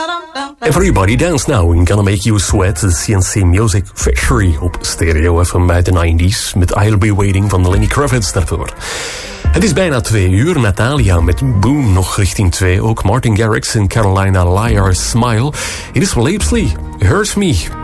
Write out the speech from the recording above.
Everybody dance now and gonna make you sweat. The CNC Music Factory op Stereo FM uit de 90s. Met I'll Be Waiting van Lenny Kravitz daarvoor. Het is bijna 2 uur. Natalia met Boom nog richting 2. Ook Martin Garrix en Carolina Liar Smile. Hier is Leipsley. Hurts Me.